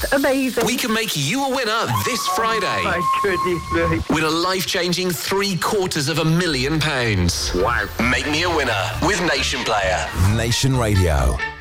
amazing. We can make you a winner this Friday. My goodness me. Win a life-changing £750,000. Wow. Make me a winner with Nation Player. Nation Radio.